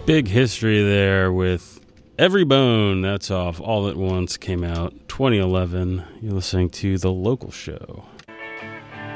Big history there with Every Bone. That's off All at Once, came out 2011. You're listening to The Local Show.